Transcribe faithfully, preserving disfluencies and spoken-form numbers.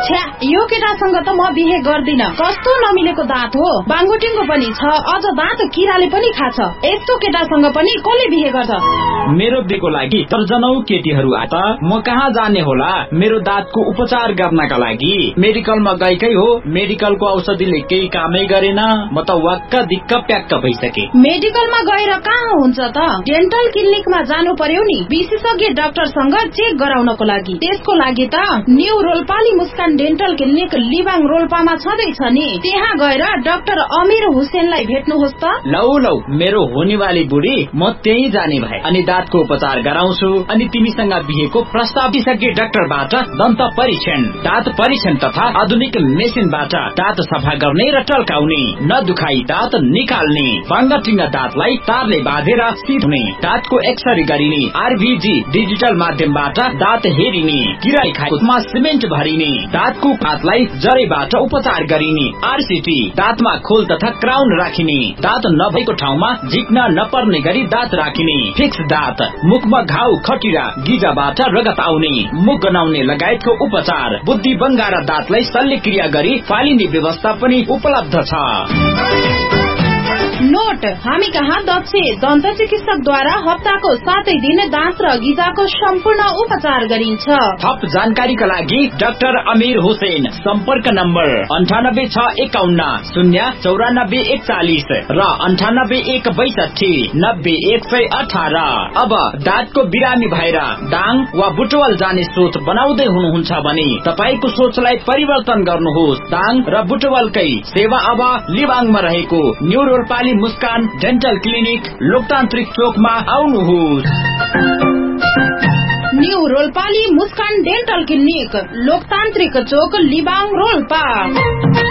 छ्या, यो केटासँग त म बिहे गर्दिन। कस्तो नमिलेको दाँत हो, बाङ्गोटिङको पनि छ, अझ दाँत किराले पनि खाछ। यस्तो केटासँग पनि कसले बिहे गर्छ? मेरो बिहेको लागि दर्जनौ केटीहरू आए, म कहाँ जाने होला मेरो दाँतको उपचार गर्नका लागि? मेडिकलमा गएकै हो, मेडिकलको औषधिले केही कामै गरेन, म त वाक्क दिक्क प्याक्क भइसके। मेडिकलमा गएर कहाँ हुन्छ त? डेन्टल क्लिनिकमा जानु पर्यो नि, विशेषज्ञ डाक्टरसँग चेक गराउनको लागि। त्यसको लागि त न्यू रोल्पाली मुस्कान डेन्टल क्लिनिक लिबाङ रोल्पामा छँदैछ नि, त्यहाँ गएर डाक्टर अमीर हुसेनलाई भेट्नुहोस् त। लौ लौ, मेरो होनेवाली बुढी, म त्यही जाने भए अनि दाँतको उपचार गराउँछु। अनि तिमीसँग बिहेको प्रस्ताव विशेषज्ञ डाक्टरबाट दन्त परीक्षण, दाँत परीक्षण तथा आधुनिक मेसिनबाट दाँत सफा गर्ने र टल्काउने, नदुखाई दाँत निकाल्ने, बाङ्गाटिङ्गा दाँतलाई तारले बाँधेर सिध्ने, दाँतको एक्सरे गरिने, आरभीजी डिजिटल माध्यमबाट दाँत हेरिने, किराय खाएकोमा सिमेन्ट भरिने, दाँतको पातलाई जरेबाट उपचार गरिने, आरसीटी, दाँतमा खोल तथा क्राउन राखिने, दाँत नभएको ठाउँमा झिक्न नपर्ने गरी दाँत राखिने, फिक्स दाँत, मुखमा घाउ खटिरा गिजाबाट रगत आउने, मुख गनाउने लगायतको उपचार, बुद्धि बङ्गारा दाँतलाई शल्यक्रिया गरी फालिने व्यवस्था पनि उपलब्ध छ। नोट, हामी कहाँ दक्ष दन्त चिकित्सकद्वारा हप्ताको सातै दिन दाँत र गिजाको सम्पूर्ण उपचार गरिन्छ। थप जानकारीका लागि डाक्टर अमीर हुसेन, सम्पर्क नम्बर अन्ठानब्बे छ एकाउन्न शून्य चौरानब्बे एकचालिस र अन्ठानब्बे एक बैसठी नब्बे एक सय अठार। अब दाँतको बिरामी भएर दाङ वा बुटवल जाने सोच बनाउँदै हुनुहुन्छ भने तपाईको सोचलाई परिवर्तन गर्नुहोस्। दाङ र बुटवलकै सेवा अब लिबाङमा रहेको न्यू रोल्पाली मुस्कान डेन्टल क्लिनिक लोकतान्त्रिक चोकमा आउनुहोस्। न्यू रोल्पाली मुस्कान डेन्टल क्लिनिक लोकतान्त्रिक चोक लिबाङ रोल्पा।